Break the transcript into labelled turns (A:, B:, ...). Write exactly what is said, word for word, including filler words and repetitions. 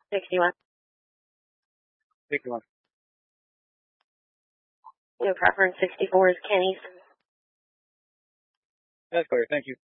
A: sixty-one.
B: sixty-one.
A: Your preference sixty-four is Kenny's.
B: That's clear. Thank you.